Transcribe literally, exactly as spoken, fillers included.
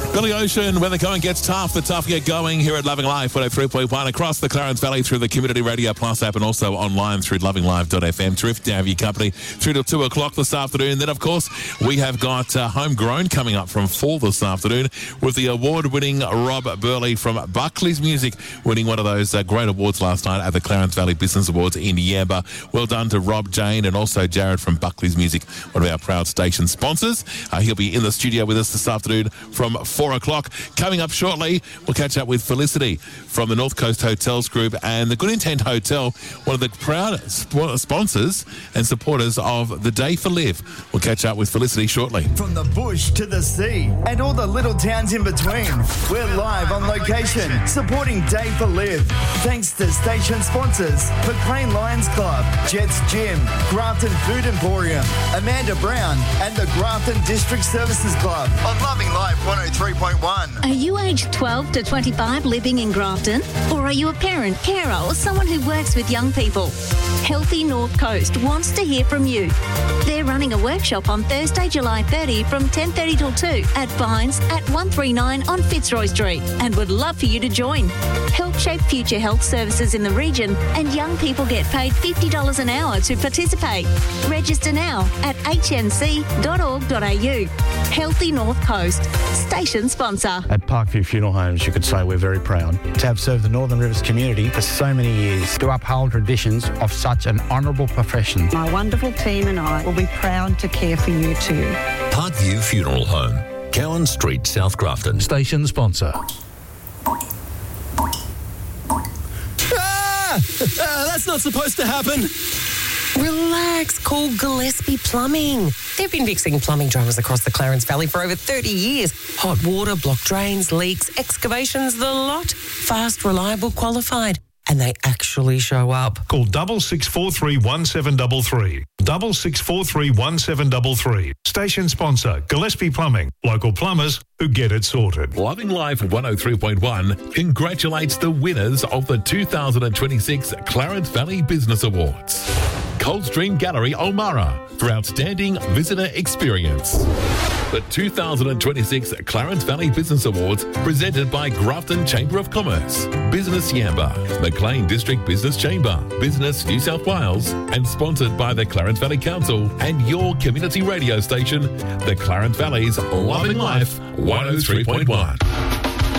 Billy Ocean, when the going gets tough, the tough get going here at Loving Life, one oh three point one across the Clarence Valley through the Community Radio Plus app and also online through loving live dot f m. Terrific to have your company through till two o'clock this afternoon. Then, of course, we have got uh, Homegrown coming up from four this afternoon with the award-winning Rob Burley from Buckley's Music, winning one of those uh, great awards last night at the Clarence Valley Business Awards in Yamba. Well done to Rob, Jane, and also Jared from Buckley's Music, one of our proud station sponsors. Uh, he'll be in the studio with us this afternoon from four o'clock. Coming up shortly, we'll catch up with Felicity from the North Coast Hotels Group and the Good Intent Hotel, one of the proud sp- sponsors and supporters of the Day for Live. We'll catch up with Felicity shortly. From the bush to the sea and all the little towns in between, we're live on location supporting Day for Live. Thanks to station sponsors McLean Lions Club, Jets Gym, Grafton Food Emporium, Amanda Brown and the Grafton District Services Club on Loving Life one oh three point one. Are you aged twelve to twenty-five living in Grafton? Or are you a parent, carer or someone who works with young people? Healthy North Coast wants to hear from you. They're running a workshop on Thursday, July thirtieth from ten thirty till two at Vines at one thirty-nine on Fitzroy Street and would love for you to join. Help shape future health services in the region and young people get paid fifty dollars an hour to participate. Register now at h n c dot org dot a u. Healthy North Coast, station sponsor. At Parkview Funeral Homes, you could say we're very proud to have served the Northern Rivers community for so many years, to uphold traditions of such an honourable profession. My wonderful team and I will be proud to care for you too. Parkview Funeral Home, Cowan Street, South Grafton. Station sponsor. Ah! Uh, that's not supposed to happen. Relax, call Gillespie Plumbing. They've been fixing plumbing dramas across the Clarence Valley for over thirty years. Hot water, blocked drains, leaks, excavations, the lot. Fast, reliable, qualified. And they actually show up. Call double six four three one seven double three. Double six four three one seven double three. Station sponsor, Gillespie Plumbing. Local plumbers who get it sorted. Loving Life one oh three point one congratulates the winners of the two thousand twenty-six Clarence Valley Business Awards. Coldstream Gallery O'Mara for Outstanding Visitor Experience. The two thousand twenty-six Clarence Valley Business Awards presented by Grafton Chamber of Commerce, Business Yamba, Maclean District Business Chamber, Business New South Wales, and sponsored by the Clarence Valley Council and your community radio station, the Clarence Valley's Loving Life one oh three point one.